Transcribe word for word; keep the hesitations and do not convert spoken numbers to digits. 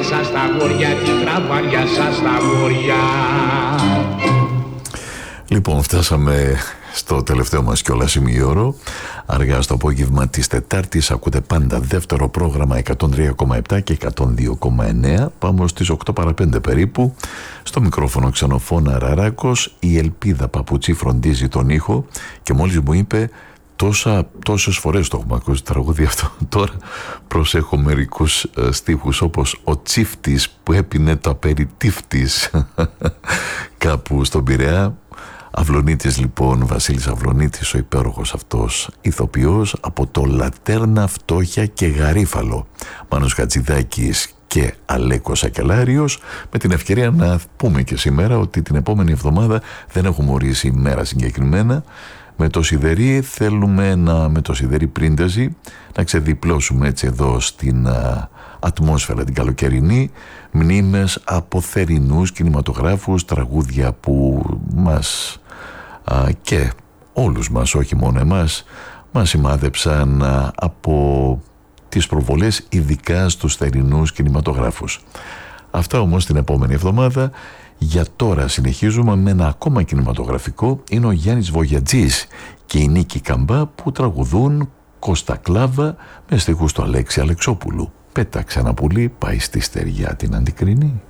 σας τα γόρια, την τραβάρια σας τα γόρια. Λοιπόν, φτάσαμε στο τελευταίο μας κιόλας ημιώρο. Αργά στο απόγευμα της Τετάρτης ακούτε πάντα δεύτερο πρόγραμμα εκατόν τρία κόμμα επτά και εκατόν δύο κόμμα εννέα. Πάμε στις οκτώ παρά πέντε περίπου. Στο μικρόφωνο Ξενοφώνα Ραράκος. Η Ελπίδα Παπουτσί φροντίζει τον ήχο και μόλις μου είπε τόσα, τόσες φορές το έχουμε ακούσει το τραγούδι αυτό. Τώρα προσέχω μερικούς ε, στίχους, όπως ο τσίφτης που έπινε το απεριτίφτης κάπου στον Πειραιά. Αυλωνίτης λοιπόν, Βασίλης Αυλωνίτης, ο υπέροχος αυτός ηθοποιός, από το Λατέρνα, Φτώχεια και Γαρίφαλο. Μάνος Χατζηδάκης και Αλέκος Ακελάριος. Με την ευκαιρία να πούμε και σήμερα ότι την επόμενη εβδομάδα δεν έχουμε ορίσει ημέρα συγκεκριμένα. Με το Σιδερί θέλουμε να, με το Σιδερί Πρίντεζι, να ξεδιπλώσουμε έτσι εδώ στην α, ατμόσφαιρα την καλοκαιρινή μνήμες από θερινούς κινηματογράφους, τραγούδια που μας α, και όλους μας, όχι μόνο εμάς, μας σημάδεψαν α, από τις προβολές ειδικά στους θερινούς κινηματογράφους. Αυτά όμως την επόμενη εβδομάδα. Για τώρα συνεχίζουμε με ένα ακόμα κινηματογραφικό. Είναι ο Γιάννης Βογιατζής και η Νίκη Καμπά που τραγουδούν Κώστα Κλάβα με στίχους του Αλέξη Αλεξόπουλου. Πέταξε ένα πουλί, πάει στη στεριά την Αντικρινή.